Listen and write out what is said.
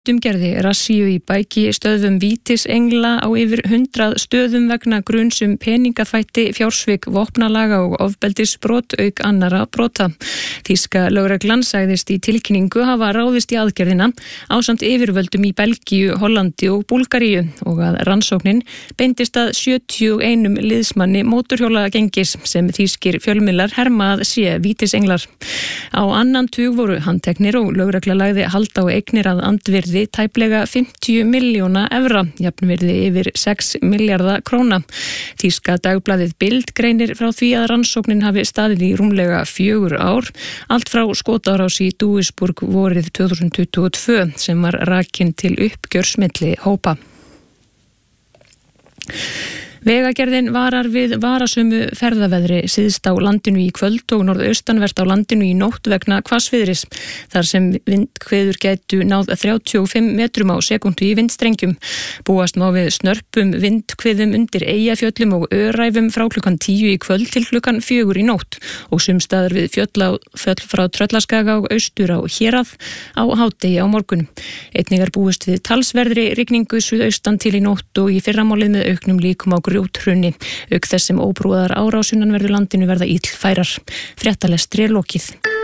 gerði rassíu í bæki stöðvum Vítisengla á yfir 100 stöðum vegna gruns peningaþvætti, fjársvik, vopnalaga og ofbeldisbrot auk annarra brota. Þýska lögreglan sagðist í tilkynningu hafa ráðist í aðgerðina ásamt yfirvöldum í Belgíu, Hollandi og Búlgaríu og að rannsóknin beindist að 71 liðsmanni mótorhjólagengis sem þýskir fjölmiðlar herma að sé Vítisenglar. Á annan tug voru handteknir og lögregla lagði hald á eignir að andvirði tæplega 50 milljóna evra, jafnvirði yfir 6 milljarða króna. Þýska dagblaðið Bild greinir frá því að rannsóknin hafi staðið í rúmlega 4 ár, allt frá skotárás í Duisburg vorið 2022 sem var rakin til uppgjörs milli hópa. Vegagerðin varar við varasömu ferðaveðri syðst á landinu í kvöld og norðaustanvert á landinu í nótt vegna hvassviðris, þar sem vindhviður gætu náð 35 metrum á sekúndu í vindstrengjum. Búast má við snörpum vindhviðum undir Eyjafjöllum og Öræfum frá klukkan 10 í kvöld til klukkan 4 í nótt og sumstaðar við fjöll frá Tröllaskaga og austur á Hérað á hádegi á morgun. Einnig búist við talsverðri rigningu suðaustan til í nótt og í fyrramálið með auknum líkum á grjóthruni. Auk þess sem óbrúaðar árásunnan verður landinu verða illfærar. Fréttalestri lokið.